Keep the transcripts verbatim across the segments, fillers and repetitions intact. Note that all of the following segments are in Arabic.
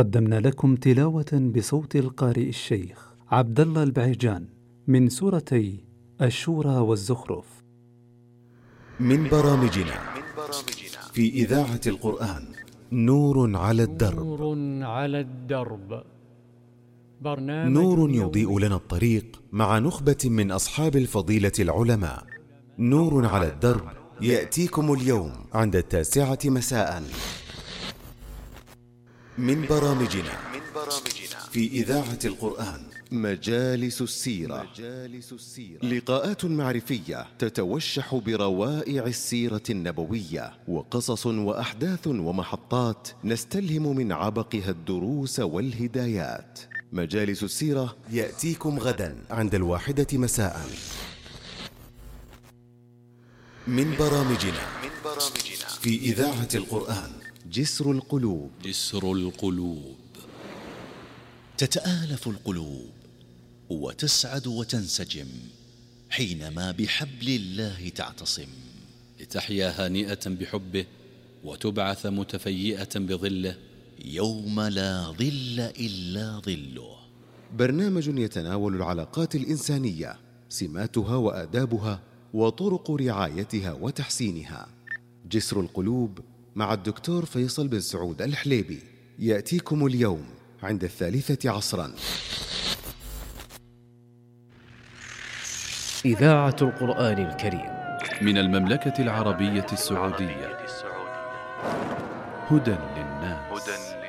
قدمنا لكم تلاوة بصوت القارئ الشيخ عبد الله البعيجان من سورتي الشورى والزخرف. من برامجنا في إذاعة القرآن نور على الدرب. نور على الدرب، برنامج نور يضيء لنا الطريق مع نخبة من أصحاب الفضيلة العلماء. نور على الدرب يأتيكم اليوم عند التاسعة مساء. من برامجنا في إذاعة القرآن مجالس السيرة. لقاءات معرفية تتوشح بروائع السيرة النبوية، وقصص وأحداث ومحطات نستلهم من عبقها الدروس والهدايات. مجالس السيرة يأتيكم غدا عند الواحدة مساء. من برامجنا في إذاعة القرآن جسر القلوب. جسر القلوب. تتآلف القلوب وتسعد وتنسجم حينما بحبل الله تعتصم، لتحيا هانئة بحبه وتبعث متفيئة بظله يوم لا ظل إلا ظله. برنامج يتناول العلاقات الإنسانية، سماتها وآدابها وطرق رعايتها وتحسينها. جسر القلوب مع الدكتور فيصل بن سعود الحليبي يأتيكم اليوم عند الثالثة عصرا. إذاعة القرآن الكريم من المملكة العربية السعودية. هدى للناس.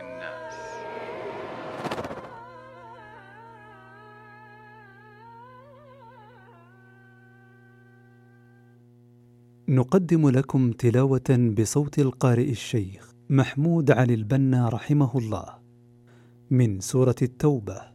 نقدم لكم تلاوة بصوت القارئ الشيخ محمود علي البنا رحمه الله من سورة التوبة.